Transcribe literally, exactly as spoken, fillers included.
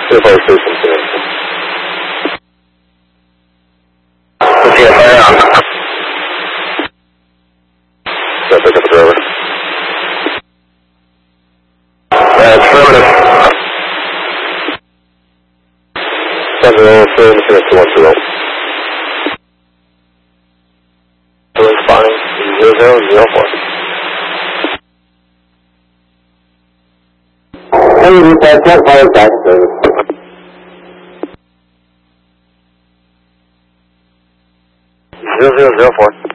Zero four station zero. Okay, fire on. So pick up the driver. Uh, affirmative. Seven zero four, two one zero. Responding zero zero zero four. Hey, reset, check fire back service. Zero zero zero four.